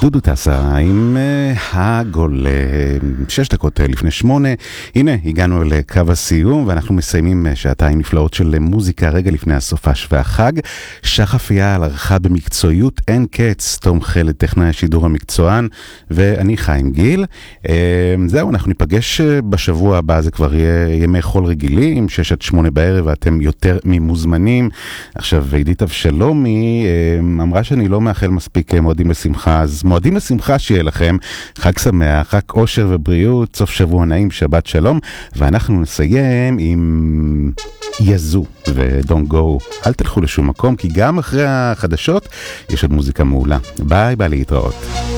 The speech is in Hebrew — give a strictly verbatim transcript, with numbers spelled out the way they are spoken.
דודו טסה עם הגול, שש דקות לפני שמונה. הנה, הגענו לקו הסיום, ואנחנו מסיימים שעתיים נפלאות של מוזיקה רגע לפני הסופש והחג. שחף יעל ערכה במקצועיות אין קץ, תום חלד טכנאי השידור המקצוען, ואני חיים גיל. זהו, אנחנו ניפגש בשבוע הבא, זה כבר יהיה ימי חול רגילים, שש עד שמונה בערב, ואתם יותר ממוזמנים. עכשיו, עידית אבשלומי אמרה שאני לא מאחל מספיק מועדים לשמחה, אז מועדים לשמחה שיהיה לכם, חג שמח, חג אושר ובריאות, סוף שבוע נעים, שבת שלום, ואנחנו נסיים עם יזו ו-Don't Go. אל תלכו לשום מקום, כי גם אחרי החדשות יש עוד מוזיקה מעולה. ביי, ביי, להתראות.